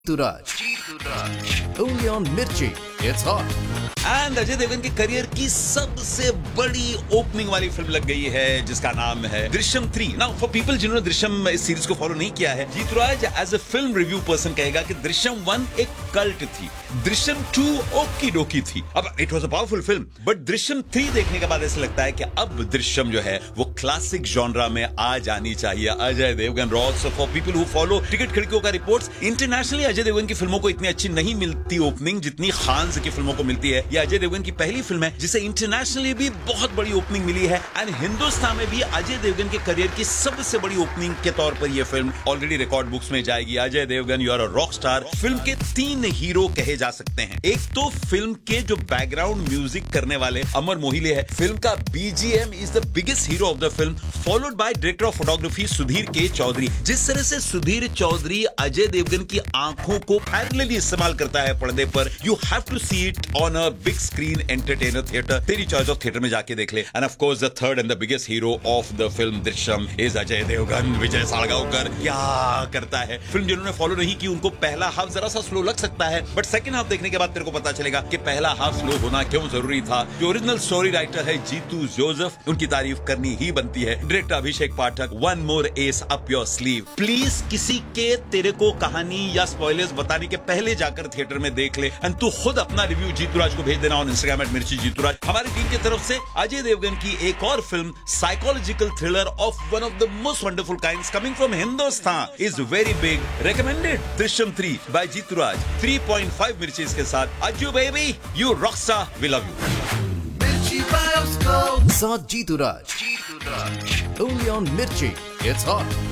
Turaj. Only on Mirchi. It's hot. And Ajay Devgan के career की सबसे बड़ी ओपनिंग वाली फिल्म लग गई है जिसका नाम है दृश्यम 3। नाउ फॉर पीपल जिन्होंने दृश्यम इस सीरीज को फॉलो नहीं किया है, जीतराज as a film review person कहेगा कि दृश्यम 1 एक कल्ट थी, दृश्यम 2 ओकी डोकी थी। अब it was a powerful film, but Drishyam 3 देखने के बाद ऐसा लगता है कि अब दृश्यम जो है वो क्लासिक जॉनरा में आ जानी चाहिए। Ajay Devgan rocks. For people who follow ticket खिड़कियों का रिपोर्ट्स, इंटरनेशनली अजय देवगन की फिल्मों को इतनी अच्छी नहीं मिलती ओपनिंग जितनी खान की फिल्मों को मिलती है। यह अजय देवगन की पहली फिल्म है जिसे इंटरनेशनली भी बहुत बड़ी ओपनिंग मिली है, एंड हिंदुस्तान में भी अजय देवगन के करियर की सबसे बड़ी ओपनिंग के तौर पर यह फिल्म ऑलरेडी रिकॉर्ड बुक्स में जाएगी। Ajay Devgan you are a rock star. Film के 3 हीरो कहे जा सकते हैं। एक तो फिल्म के जो बैकग्राउंड म्यूजिक करने वाले अमर मोहिले है, फिल्म का BGM is the biggest hero of the film, followed by director of photography Sudhir के चौधरी। जिस तरह से सुधीर चौधरी अजय देवगन की आंखों को पैरेलली इस्तेमाल करता है पर्दे पर, you have to see it on a big screen entertainer theatre. तेरी चॉइस ऑफ थिएटर में जाके देख ले। End of course the third and the biggest hero of the film Drishyam is Ajay Devgan. विजय सालगांवकर क्या करता है। फिल्म जिन्होंने फॉलो नहीं की उनको पहला हाफ जरा सा स्लो लग सकता है, बट सेकंड हाफ देखने के बाद तेरे को पता चलेगा कि पहला हाफ स्लो होना क्यों जरूरी था। जो ओरिजिनल स्टोरी राइटर है जीतू जोसेफ, उनकी तारीफ करनी ही बनती है। Director Abhishek Pathak, one more S up your sleeve. Please किसी के तेरे को कहानी या स्पॉयलर्स बताने के पहले जाकर थिएटर में देख ले, एंड तू खुद अपना रिव्यू जीतूराज को भेज देना ऑन इंस्टाग्राम @मिर्ची जीतूराज। हमारी टीम की तरफ से अजय देवगन की एक और film psychological thriller of one of the most wonderful kinds coming from Hindustan is very big, recommended Drishyam 3 bye जीतूराज। 3.5 मिर्ची के साथ। Ajju baby you Rockstar, we love you. Saad Jeeturaj. Only on Mirchi. It's hot.